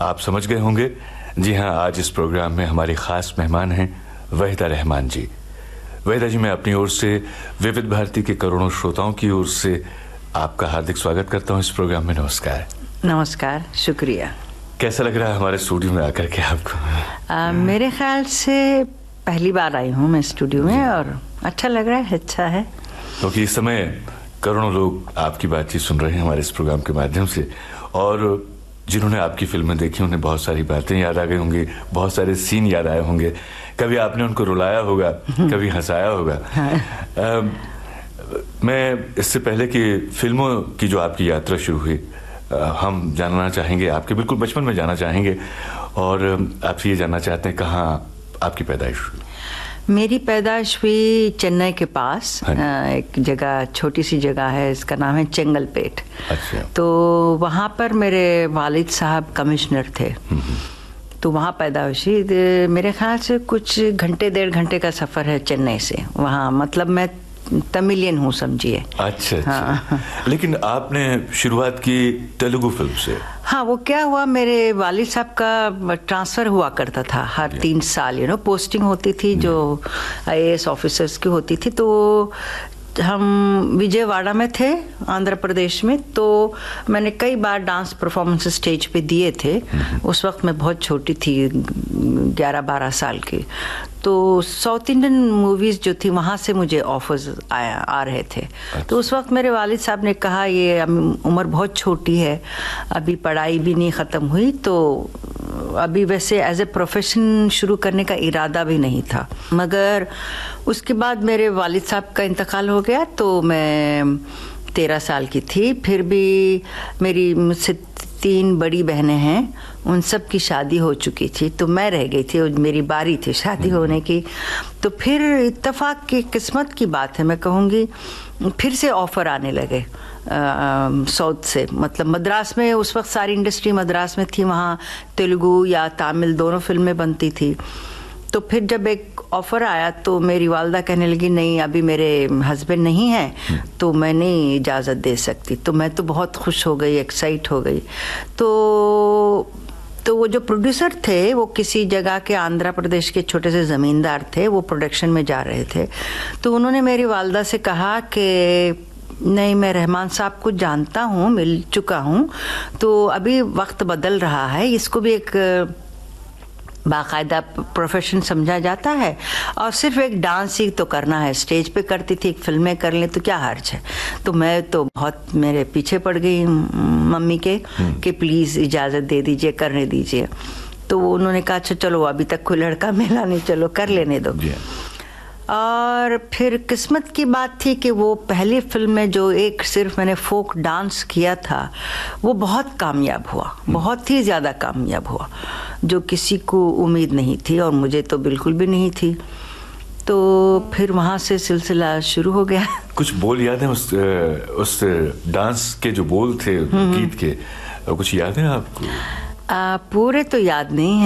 आप समझ गए होंगे। जी हाँ, आज इस प्रोग्राम में हमारी खास मेहमान हैं वहीदा रहमान जी। वहीदा जी, मैं अपनी ओर से विविध भारती के करोड़ों श्रोताओं की ओर से आपका हार्दिक स्वागत करता हूँ इस प्रोग्राम में। नमस्कार। नमस्कार, शुक्रिया। कैसा लग रहा है हमारे स्टूडियो में आकर के आपको? मेरे ख्याल से पहली बार आई हूँ मैं स्टूडियो में और अच्छा लग रहा है, अच्छा है। क्योंकि इस समय करोड़ों लोग आपकी बातचीत सुन रहे हैं हमारे इस प्रोग्राम के माध्यम से, और जिन्होंने आपकी फिल्में देखी उन्हें बहुत सारी बातें याद आ गई होंगी, बहुत सारे सीन याद आए होंगे। कभी आपने उनको रुलाया होगा, कभी हंसाया होगा। मैं इससे पहले कि फिल्मों की जो आपकी यात्रा शुरू हुई, हम जानना चाहेंगे, आपके बिल्कुल बचपन में जाना चाहेंगे, और आपसे ये जानना चाहते हैं कहाँ आपकी पैदाइश हुई? मेरी पैदाइश हुई चेन्नई के पास। एक जगह, छोटी सी जगह है, इसका नाम है चेंगलपेट। अच्छा। तो वहाँ पर मेरे वालिद साहब कमिश्नर थे, तो वहाँ पैदाइश हुई। मेरे ख्याल से कुछ घंटे, 1.5 घंटे का सफ़र है चेन्नई से वहाँ। मतलब मैं तमिलियन हूँ, समझिए। अच्छा। हाँ। लेकिन आपने शुरुआत की तेलुगु फिल्म से? हाँ, वो क्या हुआ, मेरे वालिद साहब का ट्रांसफ़र हुआ करता था हर 3 साल, पोस्टिंग होती थी जो IAS ऑफिसर्स की होती थी। तो हम विजयवाड़ा में थे, आंध्र प्रदेश में। तो मैंने कई बार डांस परफॉर्मेंस स्टेज पे दिए थे। उस वक्त मैं बहुत छोटी थी, 11-12 साल की। तो साउथ इंडियन मूवीज़ जो थी वहाँ से मुझे ऑफर्स आ रहे थे। तो उस वक्त मेरे वालिद साहब ने कहा ये उम्र बहुत छोटी है, अभी पढ़ाई भी नहीं ख़त्म हुई, तो अभी वैसे एज ए प्रोफेशन शुरू करने का इरादा भी नहीं था। मगर उसके बाद मेरे वालिद साहब का इंतकाल हो गया, तो मैं 13 साल की थी। फिर भी मेरी मुझसे 3 बड़ी बहनें हैं, उन सब की शादी हो चुकी थी, तो मैं रह गई थी, मेरी बारी थी शादी होने की। तो फिर इत्तेफाक की, किस्मत की बात है मैं कहूँगी, फिर से ऑफ़र आने लगे साउथ से। मतलब मद्रास में उस वक्त सारी इंडस्ट्री मद्रास में थी, वहाँ तेलुगु या तमिल दोनों फिल्में बनती थी। तो फिर जब एक ऑफ़र आया तो मेरी वालदा कहने लगी नहीं, अभी मेरे हस्बैंड नहीं हैं तो मैं नहीं इजाज़त दे सकती। तो मैं तो बहुत खुश हो गई, एक्साइट हो गई। तो वो जो प्रोड्यूसर थे वो किसी जगह के आंध्र प्रदेश के छोटे से ज़मींदार थे, वो प्रोडक्शन में जा रहे थे। तो उन्होंने मेरी वालदा से कहा कि नहीं, मैं रहमान साहब को जानता हूँ, मिल चुका हूँ, तो अभी वक्त बदल रहा है, इसको भी एक बाकायदा प्रोफेशन समझा जाता है, और सिर्फ एक डांस ही तो करना है, स्टेज पे करती थी, फिल्में कर लें तो क्या हर्ज है। तो मैं तो बहुत मेरे पीछे पड़ गई मम्मी के कि प्लीज़ इजाज़त दे दीजिए, करने दीजिए। तो उन्होंने कहा अच्छा चलो, अभी तक कोई लड़का मिला नहीं, चलो कर लेने दो। और फिर किस्मत की बात थी कि वो पहली फिल्म में जो एक सिर्फ मैंने फोक डांस किया था वो बहुत कामयाब हुआ, बहुत ही ज़्यादा कामयाब हुआ, जो किसी को उम्मीद नहीं थी और मुझे तो बिल्कुल भी नहीं थी। तो फिर वहाँ से सिलसिला शुरू हो गया। कुछ बोल याद है उस डांस के जो बोल थे गीत के, कुछ याद है आपको? पूरे तो याद नहीं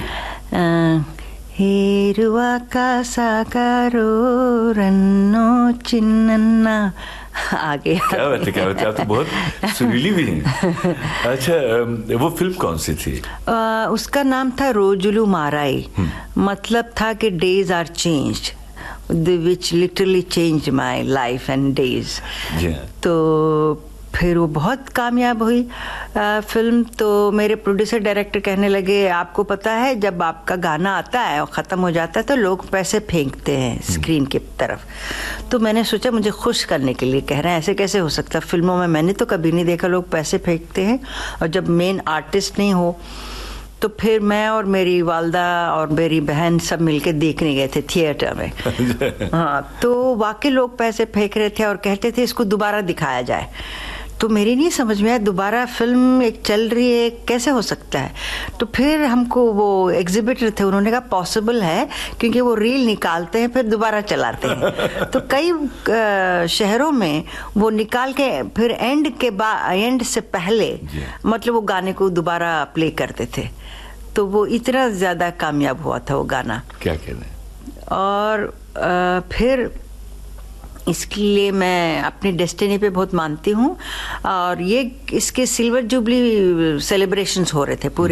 है। हेरुवाका साकारो रन्नो चिन्नन्ना, आगे क्या बात है, क्या बात है, आप तो बहुत सुरीली भी हैं। अच्छा, वो फिल्म कौन सी थी? उसका नाम था रोजुलू माराई। मतलब था कि days are changed, which literally changed my life and days। तो फिर वो बहुत कामयाब हुई फिल्म। तो मेरे प्रोड्यूसर डायरेक्टर कहने लगे आपको पता है जब आपका गाना आता है और ख़त्म हो जाता है तो लोग पैसे फेंकते हैं स्क्रीन की तरफ। तो मैंने सोचा मुझे खुश करने के लिए कह रहे हैं, ऐसे कैसे हो सकता, फिल्मों में मैंने तो कभी नहीं देखा लोग पैसे फेंकते हैं, और जब मेन आर्टिस्ट नहीं हो। तो फिर मैं और मेरी वालदा और मेरी बहन सब मिलके देखने गए थे थिएटर में। हाँ, तो वाकई लोग पैसे फेंक रहे थे और कहते थे इसको दोबारा दिखाया जाए। तो मेरी नहीं समझ में आया, दोबारा फिल्म एक चल रही है, कैसे हो सकता है। तो फिर हमको वो एग्जिबिटर थे, उन्होंने कहा पॉसिबल है, क्योंकि वो रील निकालते हैं फिर दोबारा चलाते हैं। तो कई शहरों में वो निकाल के फिर एंड से पहले मतलब वो गाने को दोबारा प्ले करते थे। तो वो इतना ज़्यादा कामयाब हुआ था वो गाना, क्या कहते हैं। और फिर इसके लिए मैं अपनी डेस्टिनी पे बहुत मानती हूँ। और ये इसके सिल्वर जुबली सेलिब्रेशंस हो रहे थे पूरे